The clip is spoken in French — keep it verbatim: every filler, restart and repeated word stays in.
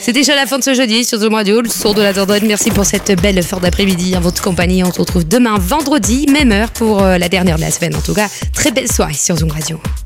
C'est déjà la fin de ce jeudi sur Zoom Radio, le son de la Dordogne. Merci pour cette belle fin d'après-midi en votre compagnie. On se retrouve demain vendredi, même heure pour la dernière de la semaine. En tout cas, très belle soirée sur Zoom Radio.